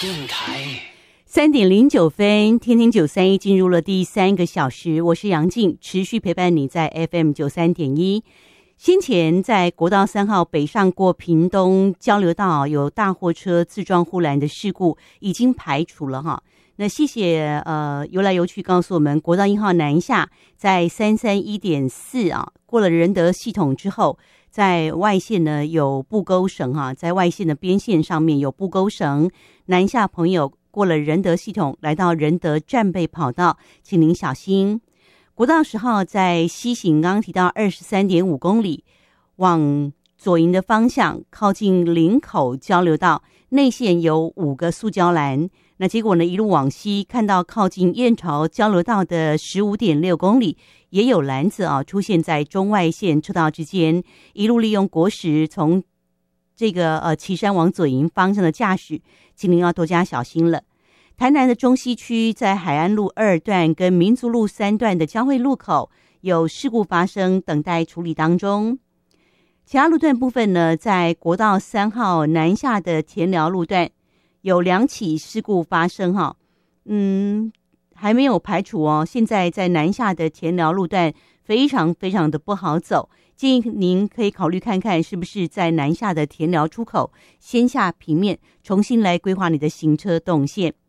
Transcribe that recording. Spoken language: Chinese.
电台 3:09，天天931进入了第3个小时，我是杨静，持续陪伴你在 FM93.1。先前在国道3号北上过屏东交流道有大货车自撞护栏的事故已经排除了哈。那谢谢游来游去告诉我们，国道1号南下在331.4啊，过了仁德系统之后，在外线呢有布钩绳哈，在外线的边线上面有布钩绳，南下朋友过了仁德系统来到仁德战备跑道，请您小心。国道10号在西行，刚刚提到23.5公里，往左营的方向靠近林口交流道内线有5个塑胶栏，那结果呢一路往西看到靠近燕巢交流道的15.6公里也有篮子啊出现在中外线车道之间，一路利用国十从这个旗山往左营方向的驾驶，请您要多加小心了。台南的中西区在海岸路2段跟民族路3段的交汇路口有事故发生，等待处理当中。其他路段部分呢，在国道3号南下的田寮路段有2起事故发生哈，还没有排除哦。现在在南下的田寮路段非常非常的不好走，建议您可以考虑看看是不是在南下的田寮出口先下平面重新来规划你的行车动线。